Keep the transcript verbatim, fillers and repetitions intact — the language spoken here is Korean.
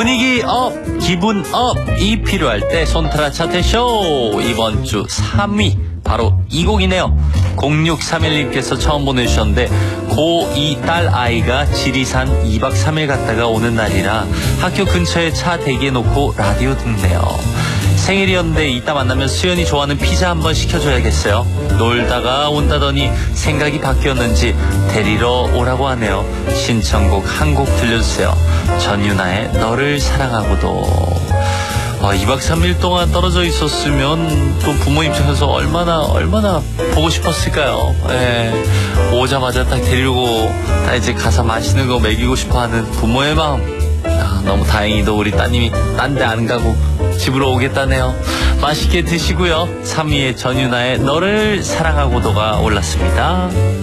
분위기 업, 기분 업이 필요할 때 손타라 차트쇼. 이번 주 삼 위 바로 이 곡이네요. 공육삼일 님께서 처음 보내주셨는데 고이 딸 아이가 지리산 이 박 삼 일 갔다가 오는 날이라 학교 근처에 차 대기해 놓고 라디오 듣네요. 생일이었는데 이따 만나면 수연이 좋아하는 피자 한번 시켜줘야겠어요. 놀다가 온다더니 생각이 바뀌었는지 데리러 오라고 하네요. 신청곡 한 곡 들려주세요. 전유나의 너를 사랑하고도. 아, 이 박 삼 일 동안 떨어져 있었으면 또 부모 입장에서 얼마나 얼마나 보고 싶었을까요. 예. 오자마자 딱 데리고 다 이제 가서 맛있는 거 먹이고 싶어하는 부모의 마음. 아, 너무 다행히도 우리 따님이 딴 데 안 가고 집으로 오겠다네요. 맛있게 드시고요. 삼 위의 전유나의 너를 사랑하고도가 올랐습니다.